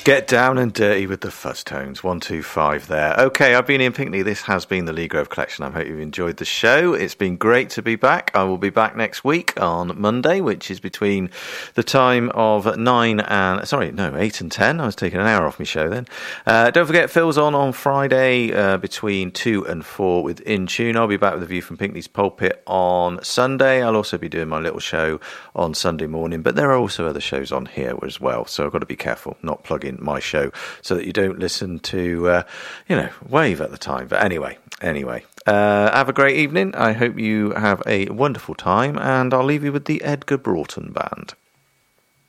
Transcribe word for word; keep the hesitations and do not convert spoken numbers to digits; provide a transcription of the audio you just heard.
Get down and dirty with the fuzz tones. One, two, five there. Okay, I've been Ian Pinkney. This has been the Lee Grove Collection. I hope you've enjoyed the show. It's been great to be back. I will be back next week on Monday, which is between the time of nine and, sorry, no, eight and ten. I was taking an hour off my show then. Uh, don't forget, Phil's on on Friday uh, between two and four with In Tune. I'll be back with a view from Pinkney's Pulpit on Sunday. I'll also be doing my little show on Sunday morning, but there are also other shows on here as well, so I've got to be careful not plugging my show so that you don't listen to, uh, you know, Wave at the time. But anyway, anyway, uh, have a great evening. I hope you have a wonderful time, and I'll leave you with the Edgar Broughton Band.